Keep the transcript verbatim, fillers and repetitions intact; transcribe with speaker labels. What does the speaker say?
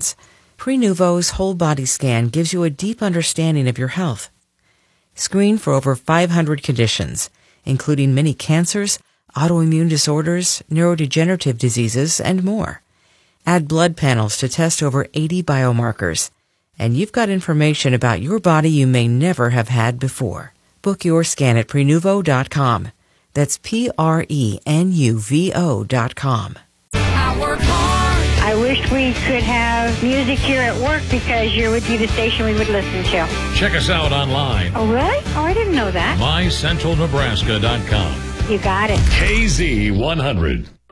Speaker 1: conditions. Prenuvo's whole body scan gives you a deep understanding of your health. Screen for over five hundred conditions, including many cancers, autoimmune disorders, neurodegenerative diseases, and more. Add blood panels to test over eighty biomarkers, and you've got information about your body you may never have had before. Book your scan at Prenuvo dot com. That's P R E N U V O dot com.
Speaker 2: I work hard.
Speaker 3: I wish we could have music here at work because you would be the station we would listen to.
Speaker 4: Check us out online.
Speaker 3: Oh, really? Oh, I didn't know that.
Speaker 4: my central nebraska dot com.
Speaker 3: You got it.
Speaker 4: K Z one hundred.